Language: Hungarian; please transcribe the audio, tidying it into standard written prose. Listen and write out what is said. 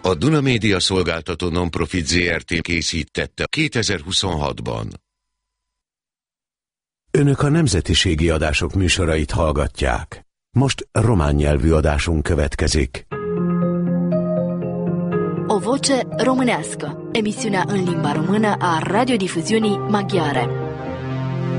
A Duna Média Szolgáltató Nonprofit Zrt. Készítette 2026-ban. Önök a nemzetiségi adások műsorait hallgatják. Most román nyelvű adásunk következik. O voce românească, emisiunea în limba română a radiodifuziunii maghiare.